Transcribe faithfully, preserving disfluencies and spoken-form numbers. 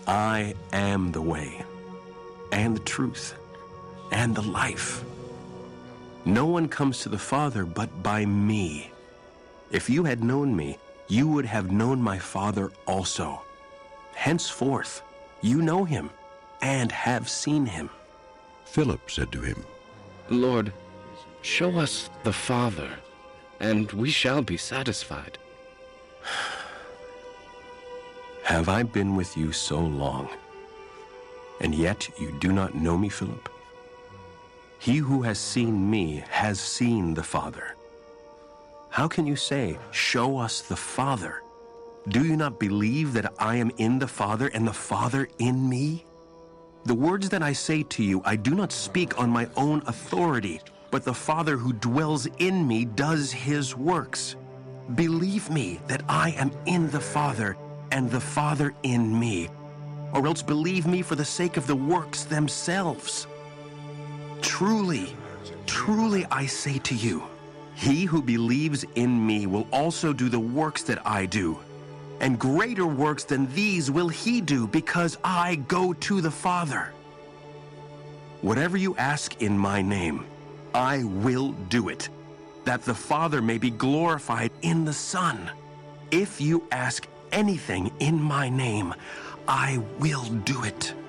I am the way, and the truth, and the life. No one comes to the Father but by me. If you had known me, you would have known my Father also. Henceforth, you know him, and have seen him. Philip said to him, Lord, show us the Father, and we shall be satisfied. Have I been with you so long, and yet you do not know me, Philip? He who has seen me has seen the Father. How can you say, show us the Father? Do you not believe that I am in the Father and the Father in me? The words that I say to you, I do not speak on my own authority, but the Father who dwells in me does his works. Believe me that I am in the Father and the Father in me, or else believe me for the sake of the works themselves. Truly, truly I say to you, he who believes in me will also do the works that I do, and greater works than these will he do, because I go to the Father. Whatever you ask in my name, I will do it, that the Father may be glorified in the Son. If you ask anything in my name, I will do it.